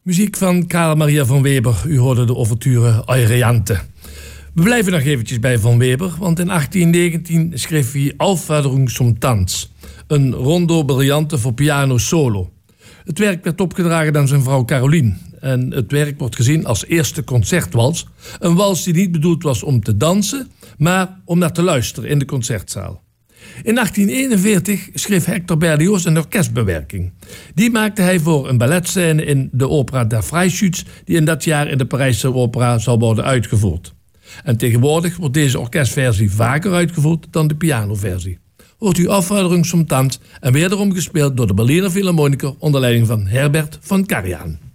Muziek van Karl Maria van Weber. U hoorde de ouverture Euryanthe. We blijven nog eventjes bij Van Weber, want in 1819 schreef hij Aufforderung zum Tanz, een rondo brillante voor piano solo. Het werk werd opgedragen aan zijn vrouw Caroline en het werk wordt gezien als eerste concertwals. Een wals die niet bedoeld was om te dansen, maar om naar te luisteren in de concertzaal. In 1841 schreef Hector Berlioz een orkestbewerking. Die maakte hij voor een balletscène in de opera Der Freischütz, die in dat jaar in de Parijse opera zal worden uitgevoerd. En tegenwoordig wordt deze orkestversie vaker uitgevoerd dan de pianoversie. Hoort u Aufforderung zum Tanz en wederom gespeeld door de Berliner Philharmoniker onder leiding van Herbert von Karajan.